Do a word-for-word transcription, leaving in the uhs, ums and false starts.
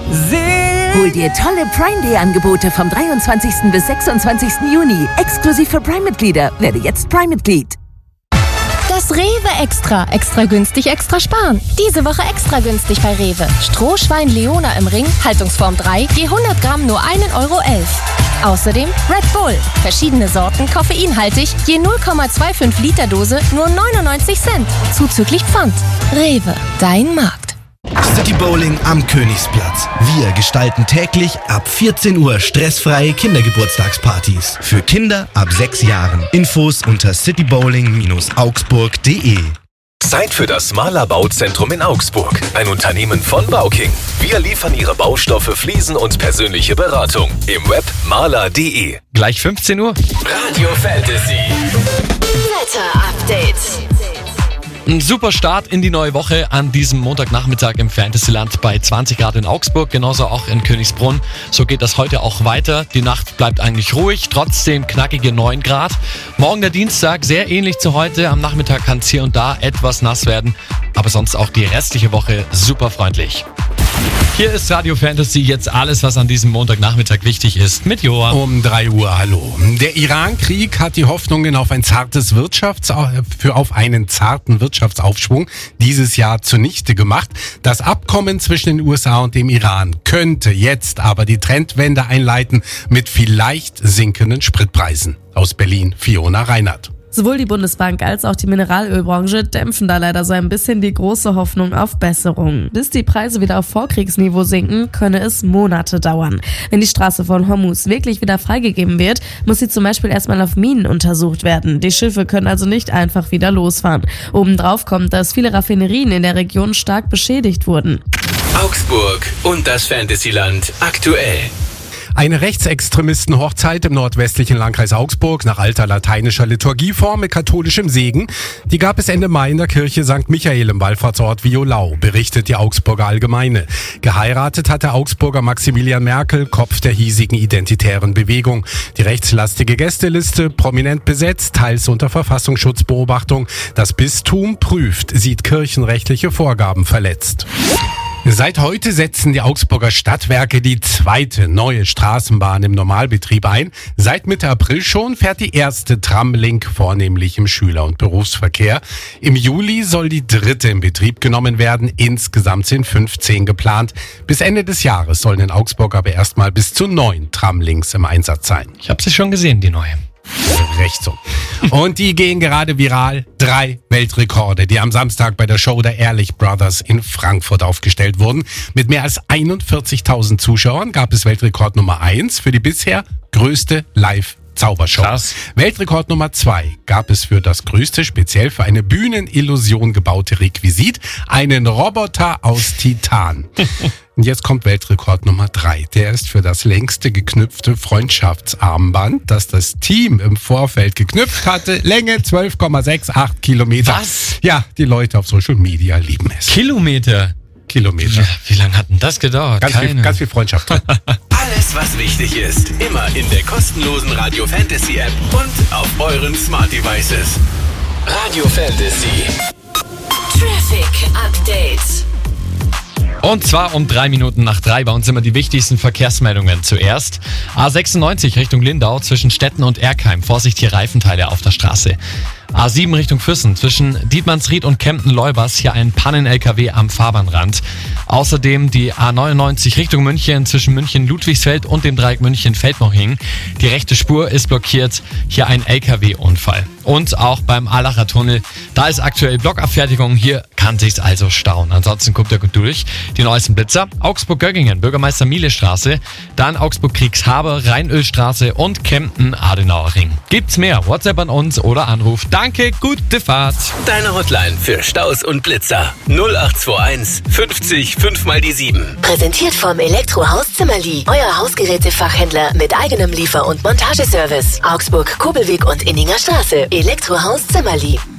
Hol dir tolle Prime Day Angebote vom dreiundzwanzigsten bis sechsundzwanzigsten Juni. Exklusiv für Prime-Mitglieder. Werde jetzt Prime-Mitglied. Das Rewe Extra. Extra günstig, extra sparen. Diese Woche extra günstig bei Rewe. Strohschwein Leona im Ring, Haltungsform drei, je hundert Gramm nur ein Euro elf. Außerdem Red Bull. Verschiedene Sorten, koffeinhaltig, je null Komma fünfundzwanzig Liter Dose, nur neunundneunzig Cent. Zuzüglich Pfand. Rewe, dein Markt. City Bowling am Königsplatz. Wir gestalten täglich ab vierzehn Uhr stressfreie Kindergeburtstagspartys. Für Kinder ab sechs Jahren. Infos unter citybowling Augsburg punkt de. Zeit für das Mahler Bauzentrum in Augsburg. Ein Unternehmen von Bauking. Wir liefern Ihre Baustoffe, Fliesen und persönliche Beratung. Im Web mahler punkt de. Gleich fünfzehn Uhr. Radio Fantasy. Wetter-Update. Ein super Start in die neue Woche an diesem Montagnachmittag im Fantasyland bei zwanzig Grad in Augsburg, genauso auch in Königsbrunn. So geht das heute auch weiter. Die Nacht bleibt eigentlich ruhig, trotzdem knackige neun Grad. Morgen der Dienstag, sehr ähnlich zu heute. Am Nachmittag kann es hier und da etwas nass werden, aber sonst auch die restliche Woche super freundlich. Hier ist Radio Fantasy, jetzt alles, was an diesem Montagnachmittag wichtig ist, mit Joa. Um drei Uhr, hallo. Der Iran-Krieg hat die Hoffnungen auf ein zartes Wirtschafts- für auf einen zarten Wirtschaftsaufschwung dieses Jahr zunichte gemacht. Das Abkommen zwischen den U S A und dem Iran könnte jetzt aber die Trendwende einleiten mit vielleicht sinkenden Spritpreisen. Aus Berlin, Fiona Reinhardt. Sowohl die Bundesbank als auch die Mineralölbranche dämpfen da leider so ein bisschen die große Hoffnung auf Besserung. Bis die Preise wieder auf Vorkriegsniveau sinken, könne es Monate dauern. Wenn die Straße von Hormuz wirklich wieder freigegeben wird, muss sie zum Beispiel erstmal auf Minen untersucht werden. Die Schiffe können also nicht einfach wieder losfahren. Obendrauf kommt, dass viele Raffinerien in der Region stark beschädigt wurden. Augsburg und das Fantasyland aktuell. Eine Rechtsextremisten-Hochzeit im nordwestlichen Landkreis Augsburg nach alter lateinischer Liturgieform mit katholischem Segen. Die gab es Ende Mai in der Kirche Sankt Michael im Wallfahrtsort Violau, berichtet die Augsburger Allgemeine. Geheiratet hat der Augsburger Maximilian Merkel, Kopf der hiesigen identitären Bewegung. Die rechtslastige Gästeliste, prominent besetzt, teils unter Verfassungsschutzbeobachtung. Das Bistum prüft, sieht kirchenrechtliche Vorgaben verletzt. Seit heute setzen die Augsburger Stadtwerke die zweite neue Straßenbahn im Normalbetrieb ein. Seit Mitte April schon fährt die erste Tramlink vornehmlich im Schüler- und Berufsverkehr. Im Juli soll die dritte in Betrieb genommen werden. Insgesamt sind fünfzehn geplant. Bis Ende des Jahres sollen in Augsburg aber erstmal bis zu neun Tramlinks im Einsatz sein. Ich habe sie schon gesehen, die neue. Recht so. Und die gehen gerade viral. Drei Weltrekorde, die am Samstag bei der Show der Ehrlich Brothers in Frankfurt aufgestellt wurden. Mit mehr als einundvierzigtausend Zuschauern gab es Weltrekord Nummer eins für die bisher größte Live Zaubershow. Krass. Weltrekord Nummer zwei gab es für das größte, speziell für eine Bühnenillusion gebaute Requisit, einen Roboter aus Titan. Und jetzt kommt Weltrekord Nummer drei. Der ist für das längste geknüpfte Freundschaftsarmband, das das Team im Vorfeld geknüpft hatte. Länge zwölf Komma achtundsiebzig Kilometer. Was? Ja, die Leute auf Social Media lieben es. Kilometer? Kilometer. Ja, wie lange hat denn das gedauert? Ganz viel, ganz viel Freundschaft drin. Alles, was wichtig ist, immer in der kostenlosen Radio Fantasy App und auf euren Smart Devices. Radio Fantasy. Traffic Update. Und zwar um drei Minuten nach drei bei uns immer die wichtigsten Verkehrsmeldungen. Zuerst A sechsundneunzig Richtung Lindau zwischen Stetten und Erkheim. Vorsicht, hier Reifenteile auf der Straße. A sieben Richtung Füssen zwischen Dietmannsried und Kempten-Leubers. Hier ein Pannen-L K W am Fahrbahnrand. Außerdem die A neunundneunzig Richtung München zwischen München-Ludwigsfeld und dem Dreieck München-Feldmoching. Die rechte Spur ist blockiert. Hier ein L K W-Unfall. Und auch beim Allacher Tunnel. Da ist aktuell Blockabfertigung. Hier kann sich's also stauen. Ansonsten guckt ihr gut durch. Die neuesten Blitzer. Augsburg-Göggingen, Bürgermeister-Miele-Straße. Dann Augsburg-Kriegshaber, Rheinölstraße und Kempten-Adenauer-Ring. Gibt's mehr? WhatsApp an uns oder Anruf. Danke, gute Fahrt. Deine Hotline für Staus und Blitzer. null acht zwei eins fünfzig fünf mal die sieben. Präsentiert vom Elektrohaus Zimmerli. Euer Hausgerätefachhändler mit eigenem Liefer- und Montageservice. Augsburg, Kobelweg und Inninger Straße. Elektrohaus Zimmerli.